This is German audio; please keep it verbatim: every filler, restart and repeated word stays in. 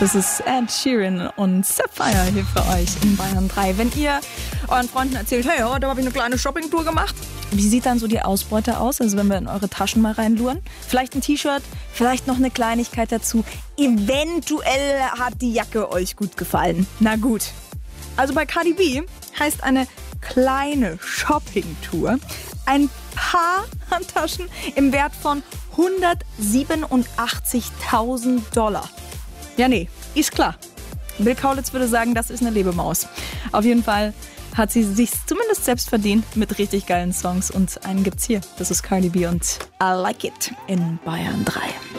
Das ist Ed Sheeran und Sapphire hier für euch in Bayern drei. Wenn ihr euren Freunden erzählt, hey, heute habe ich eine kleine Shoppingtour gemacht. Wie sieht dann so die Ausbeute aus? Also wenn wir in eure Taschen mal reinluren. Vielleicht ein T-Shirt, vielleicht noch eine Kleinigkeit dazu. Eventuell hat die Jacke euch gut gefallen. Na gut. Also bei Cardi B heißt eine kleine Shoppingtour ein paar Handtaschen im Wert von hundertsiebenundachtzigtausend Dollar. Ja, nee, ist klar. Bill Kaulitz würde sagen, das ist eine Lebemaus. Auf jeden Fall hat sie sich zumindest selbst verdient mit richtig geilen Songs. Und einen gibt's hier. Das ist Cardi B und I Like It in Bayern drei.